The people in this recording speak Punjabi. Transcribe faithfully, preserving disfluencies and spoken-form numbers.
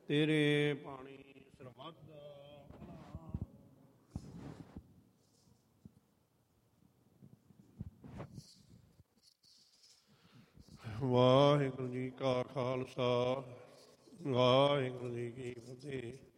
ਤੇਰੇ ਪਾਣੀ ਸਰਬੱਤ ਵਾਹਿਗੁਰੂ ਜੀ ਕਾ ਖਾਲਸਾ ਵਾਹਿਗੁਰੂ ਜੀ ਕੀ ਫਤਿਹ।